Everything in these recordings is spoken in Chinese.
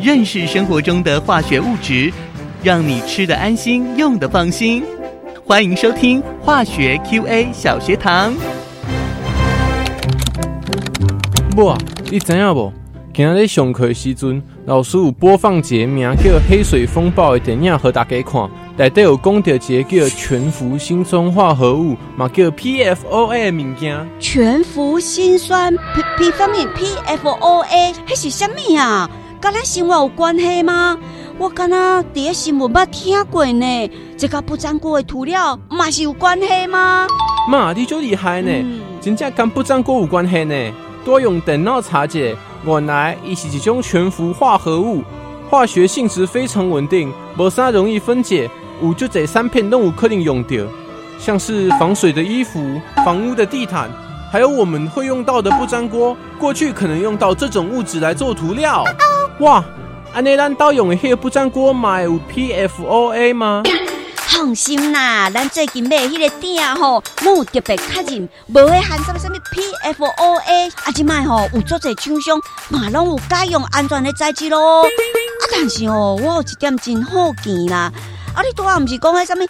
认识生活中的化学物质，让你吃得安心，用得放心。欢迎收听化学 QA 小学堂。 母啊，你知影无？今日上课的时阵，老师有播放一个名叫《黑水风暴》的电影，给大家看。内底有讲到一个叫全氟辛酸化合物，嘛叫 PFOA 的物件。 全氟辛酸 P 方面 PFOA， 迄是啥物啊？跟咱生活有关系吗？我敢若伫个新闻捌听过呢。这个不粘锅的涂料，嘛是有关系吗？ 妈，你就厉害呢，真正跟不粘锅有关系呢。多用电脑查解，原来它是一种全氟化合物，化学性质非常稳定，无啥容易分解，有就这3片都有可能用到，像是防水的衣服、房屋的地毯，还有我们会用到的不粘锅，过去可能用到这种物质来做涂料。哇，安尼咱家用的迄个不粘锅嘛有 PFOA 吗？ 放心啦，咱最近买迄个鼎吼，我有特别确认，无会含什么PFOA。即摆吼有足侪厂商嘛拢有改用安全的材质咯。但是我有一点真好奇啦。你拄仔毋是讲迄什么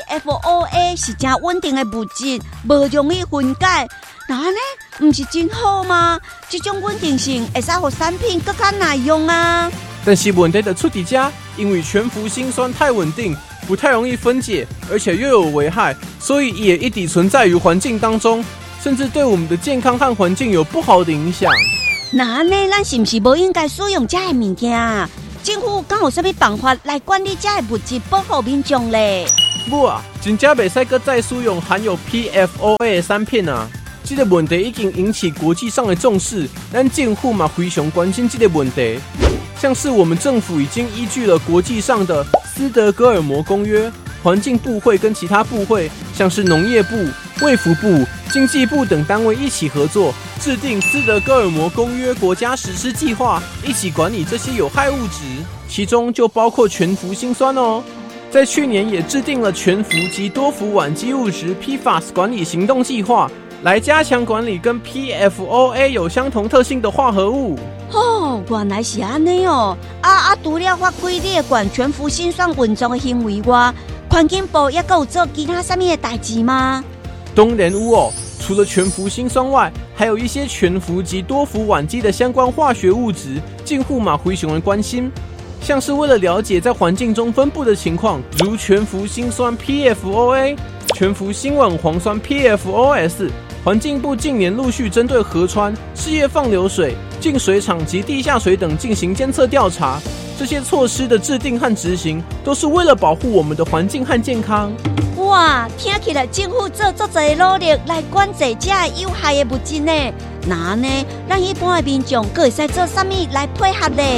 PFOA 是真稳定的物质，无容易分解，那安尼毋是真好吗？这种稳定性会使互产品更加耐用啊。 但是问题就出伫这，因为全氟辛酸太稳定，不太容易分解，而且又有危害，所以也一直存在于环境当中，甚至对我们的健康和环境有不好的影响。 那安尼，咱是不是不应该使用这些物件啊？政府敢有什么办法来管理这些物质，保护民众嘞？ 不啊，真正袂使再使用含有 PFOA 的产品啊！这个问题已经引起国际上的重视，咱政府嘛非常关心这个问题。像是我们政府已经依据了国际上的斯德哥尔摩公约，环境部会跟其他部会，像是农业部、卫福部、经济部等单位一起合作，制定斯德哥尔摩公约国家实施计划，一起管理这些有害物质，其中就包括全氟辛酸哦。在去年也制定了全氟及多氟烷基物质 PFAS 管理行动计划，来加强管理跟 PFOA 有相同特性的化合物。 原来是安尼哦。除了法规列管全氟辛酸运作的行为外，环境部也有做其他什么的代志吗？ 当然有哦。除了全氟辛酸外，还有一些全氟及多氟烷基的相关化学物质，政府嘛非常的关心。像是为了了解在环境中分布的情况，如全氟辛酸 PFOA、全氟辛烷磺酸 PFOS， 环境部近年陆续针对河川、事业放流水、净水厂及地下水等进行监测调查。这些措施的制定和执行，都是为了保护我们的环境和健康。 哇，听起来政府做足侪努力来管制这有害的物质呢。那呢，咱一般的民众可会使做什么来配合呢？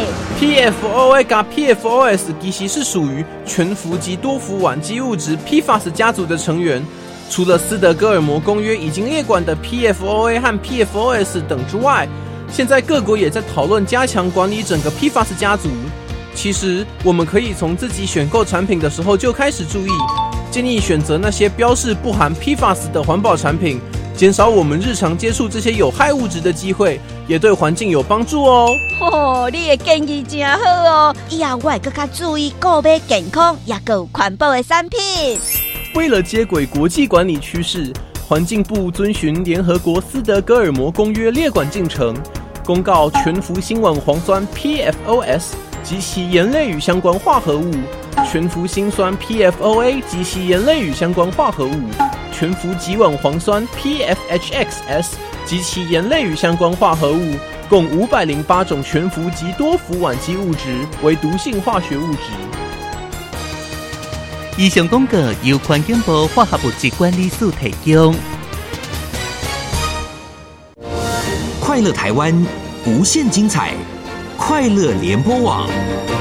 PFOA 加 PFOS 其实是属于全氟及多氟烷基物质 PFAS 家族的成员。除了斯德哥尔摩公约已经列管的 PFOA 和 PFOS 等之外，现在各国也在讨论加强管理整个 PFAS 家族。其实我们可以从自己选购产品的时候就开始注意，建议选择那些标示不含 PFAS 的环保产品，减少我们日常接触这些有害物质的机会，也对环境有帮助哦。 你的建议真好哦，以后我会更加注意购买健康也有环保的产品。 为了接轨国际管理趋势，环境部遵循联合国斯德哥尔摩公约列管进程，公告全氟辛烷磺酸 PFOS 及其盐类与相关化合物，全氟辛酸 PFOA 及其盐类与相关化合物，全氟己烷磺酸 PFHXS 及其盐类与相关化合物，共508种全氟及多氟烷基物质为毒性化学物质。 以上广告由环境部化学物质管理署提供。 快乐台湾，无限精彩，快乐联播网。